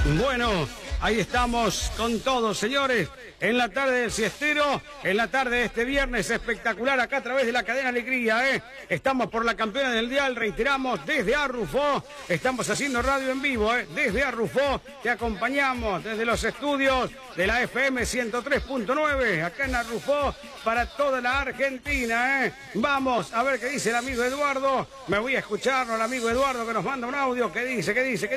Bueno, ahí estamos con todos, señores. En la tarde del siestero, en la tarde de este viernes espectacular acá a través de la cadena Alegría, ¿eh? Estamos por la campeona del dial, reiteramos, desde Arrufó, estamos haciendo radio en vivo, ¿eh? Desde Arrufó, te acompañamos desde los estudios de la FM 103.9, acá en Arrufó, para toda la Argentina, ¿eh? Vamos a ver qué dice el amigo Eduardo, me voy a escucharlo al amigo Eduardo que nos manda un audio, ¿qué dice?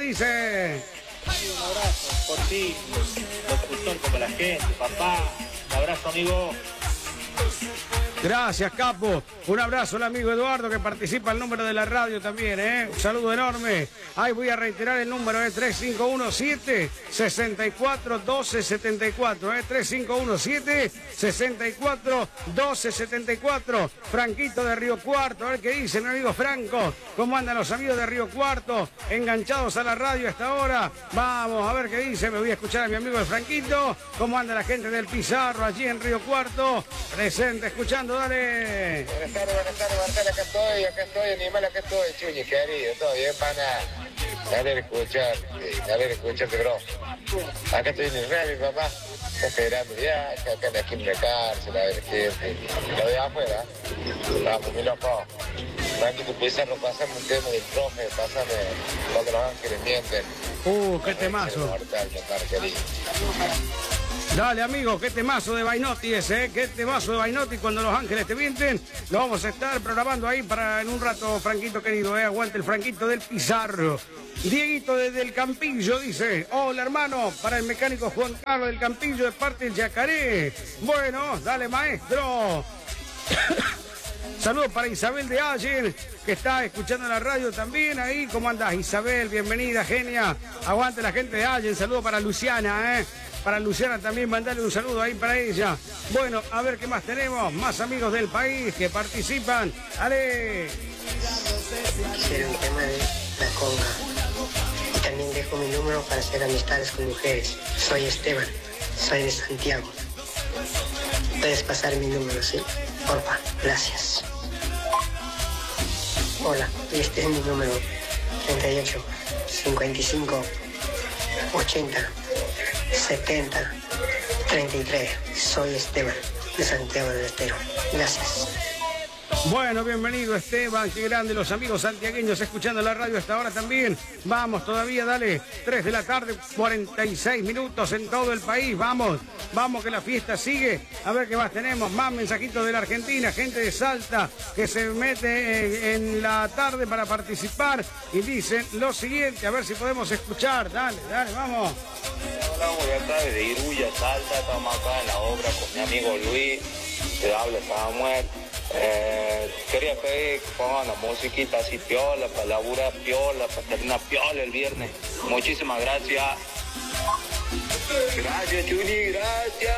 Un abrazo por ti, locutor como la gente, papá. Un abrazo, amigo. Gracias, Capo. Un abrazo al amigo Eduardo que participa el número de la radio también, ¿eh? Un saludo enorme. Ahí voy a reiterar el número, 3517-641274, 3517-641274. Franquito de Río Cuarto, a ver qué dice mi amigo Franco. ¿Cómo andan los amigos de Río Cuarto? Enganchados a la radio hasta ahora. Vamos a ver qué dice. Me voy a escuchar a mi amigo el Franquito. ¿Cómo anda la gente del Pizarro allí en Río Cuarto? Presente, escuchando. Dale. Buenas tardes, Marcelo, acá estoy, animal, acá estoy, Chuñi, querido, todo bien, pana. Dale escucharte, bro. Acá estoy en Israel, mi papá. Está esperando ya, acá en la esquina de la cárcel, a ver gente. Lo de afuera. Vamos, mi loco. Franquito Pizarro, pasame un tema del profe, pasame cuando los ángeles mienten. Qué temazo. Mortal, mi hermano querido. Dale, amigo, qué temazo de Bainotti ese, qué temazo de Bainotti cuando los ángeles te mienten. Lo vamos a estar programando ahí para en un rato, Franquito querido, aguante el Franquito del Pizarro. Dieguito desde el Campillo dice, hola hermano, para el mecánico Juan Carlos del Campillo de parte del Yacaré. Bueno, dale maestro. Saludos para Isabel de Allen, que está escuchando la radio también ahí. ¿Cómo andás, Isabel? Bienvenida, genia. Aguante la gente de Allen. Saludos para Luciana, Para Luciana también mandarle un saludo ahí para ella. Bueno, a ver qué más tenemos. Más amigos del país que participan. ¡Ale! Quisiera un tema de la conga. Y también dejo mi número para hacer amistades con mujeres. Soy Esteban, soy de Santiago. Puedes pasar mi número, ¿sí? Porfa, gracias. Hola, y este es mi número. 38 55 80 70 33. Soy Esteban, de Santiago del Estero. Gracias. Bueno, bienvenido Esteban, qué grande los amigos santiagueños escuchando la radio hasta ahora también. Vamos todavía, dale, 3 de la tarde, 46 minutos en todo el país. Vamos que la fiesta sigue. A ver qué más tenemos, más mensajitos de la Argentina, gente de Salta que se mete en la tarde para participar y dicen lo siguiente, a ver si podemos escuchar. Dale, vamos. Hola, buenas tardes, de Iruya, Salta, estamos acá en la obra con mi amigo Luis, te habla Samuel. Quería pedir que pongan la musiquita así piola, para laburar piola, para terminar piola el viernes. Muchísimas gracias. Gracias, Chuni, gracias.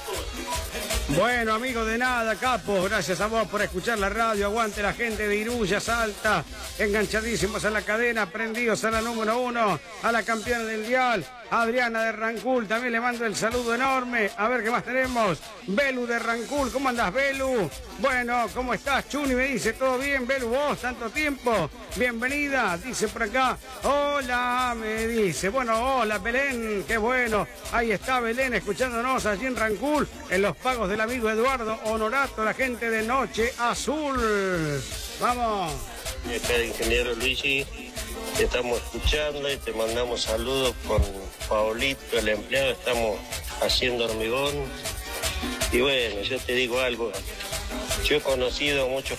Bueno, amigo, de nada, Capo. Gracias a vos por escuchar la radio. Aguante la gente de Iruya, Salta. Enganchadísimos a la cadena, prendidos a la número 1, a la campeona del dial. Adriana de Rancul, también le mando el saludo enorme. A ver qué más tenemos. Belu de Rancul, ¿cómo andás, Belu? Bueno, ¿cómo estás, Chuni? Me dice, ¿todo bien, Belu? ¿Vos? ¿Tanto tiempo? Bienvenida, dice por acá. Hola, me dice. Bueno, hola, Belén, qué bueno. Ahí está Belén escuchándonos allí en Rancul, en los pagos del amigo Eduardo Honorato, la gente de Noche Azul. Vamos. Acá el ingeniero Luigi, te estamos escuchando y te mandamos saludos con Paulito, el empleado. Estamos haciendo hormigón. Y bueno, yo te digo algo, yo he conocido muchos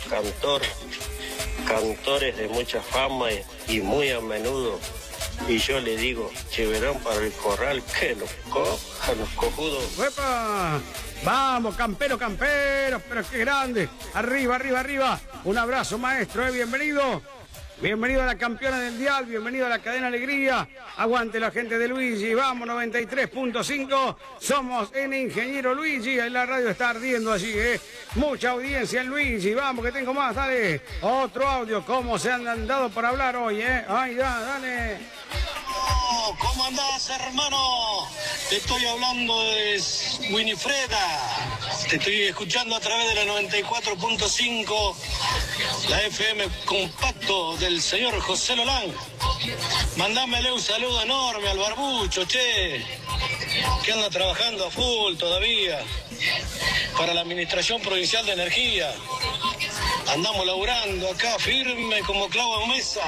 cantores de mucha fama y muy a menudo, y yo le digo, llevarán para el corral que los cojan los cojudos. ¡Epa! Vamos, camperos, pero qué grande. Arriba. Un abrazo, maestro, bienvenido. Bienvenido a la campeona del dial, bienvenido a la cadena Alegría. Aguante la gente de Luigi, vamos, 93.5. Somos en Ingeniero Luigi, en la radio está ardiendo allí, Mucha audiencia en Luigi, vamos que tengo más, dale. Otro audio, ¿cómo se han dado por hablar hoy, Ay, dale. ¿Cómo andás, hermano? Te estoy hablando de Winifreda. Te estoy escuchando a través de la 94.5, la FM compacto del señor José Lolán. Mandámele un saludo enorme al Barbucho, che, que anda trabajando a full todavía para la Administración Provincial de Energía. Andamos laburando acá firme como clavo de mesa.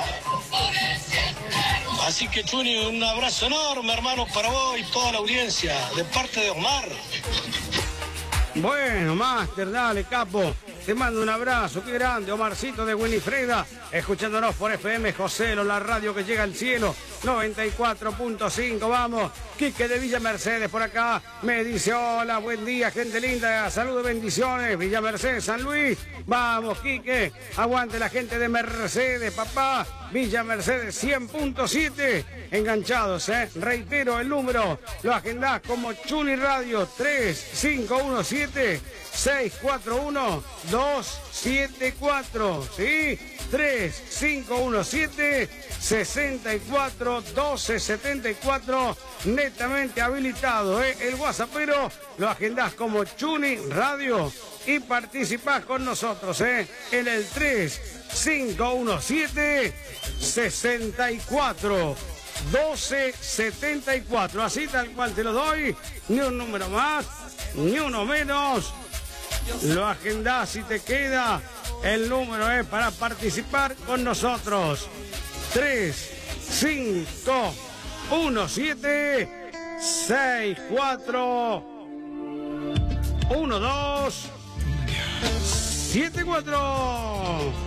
Así que, Chuni, un abrazo enorme, hermano, para vos y toda la audiencia, de parte de Omar. Bueno, Master, dale, capo. Te mando un abrazo, qué grande, Omarcito de Winifreda, escuchándonos por FM Joselo, la radio que llega al cielo, 94.5, vamos. Quique de Villa Mercedes por acá, me dice, hola, buen día, gente linda, saludos y bendiciones, Villa Mercedes, San Luis, vamos, Quique, aguante la gente de Mercedes, papá, Villa Mercedes 100.7, enganchados, reitero el número, lo agendás como Chuni Radio 3517-641-274, ¿sí? 3517-641274, netamente habilitado, el WhatsAppero, lo agendás como Chuni Radio y participás con nosotros, en el 3517-641274, así tal cual te lo doy, ni un número más, ni uno menos. Lo agendás y te queda el número para participar con nosotros. 3517-641274.